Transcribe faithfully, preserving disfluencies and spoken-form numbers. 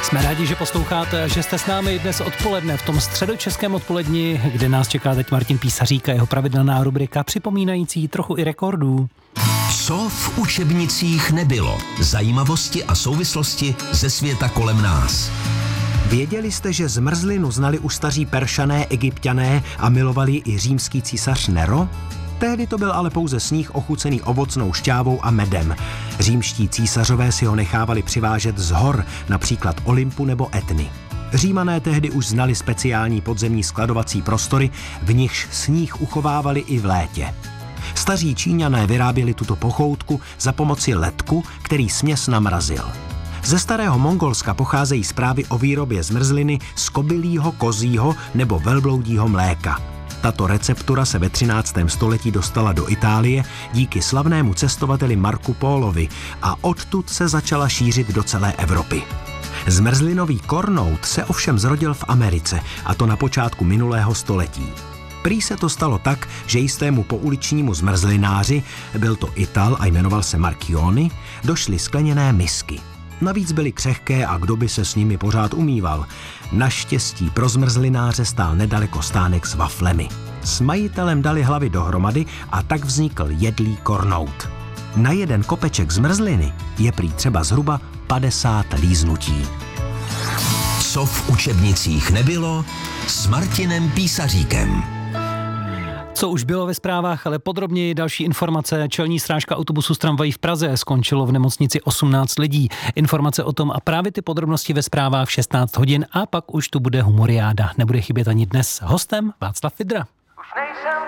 Jsme rádi, že posloucháte, že jste s námi dnes odpoledne v tom středočeském odpoledni, kde nás čeká teď Martin Písařík a jeho pravidelná rubrika připomínající trochu i rekordů. Co v učebnicích nebylo? Zajímavosti a souvislosti ze světa kolem nás. Věděli jste, že zmrzlinu znali už staří Peršané, Egypťané a milovali i římský císař Nero? Tehdy to byl ale pouze sníh ochucený ovocnou šťávou a medem. Římští císařové si ho nechávali přivážet z hor, například Olympu nebo Etny. Římané tehdy už znali speciální podzemní skladovací prostory, v nichž sníh uchovávali i v létě. Staří Číňané vyráběli tuto pochoutku za pomoci ledku, který směs namrazil. Ze starého Mongolska pocházejí zprávy o výrobě zmrzliny z kobylího, kozího nebo velbloudího mléka. Tato receptura se ve třináctém století dostala do Itálie díky slavnému cestovateli Marcu Polovi a odtud se začala šířit do celé Evropy. Zmrzlinový kornout se ovšem zrodil v Americe, a to na počátku minulého století. Prý se to stalo tak, že jistému pouličnímu zmrzlináři, byl to Ital a jmenoval se Marchioni, došly skleněné misky. Navíc byly křehké a kdo by se s nimi pořád umýval. Naštěstí pro zmrzlináře stál nedaleko stánek s waflemi. S majitelem dali hlavy dohromady a tak vznikl jedlý kornout. Na jeden kopeček zmrzliny je prý třeba zhruba padesát líznutí. Co v učebnicích nebylo s Martinem Písaříkem. Co už bylo ve zprávách, ale podrobněji další informace. Čelní srážka autobusu s tramvají v Praze, skončilo v nemocnici osmnáct lidí. Informace o tom a právě ty podrobnosti ve zprávách v šestnáct hodin a pak už tu bude humoriáda. Nebude chybět ani dnes. Hostem Václav Fidra. Už nejsem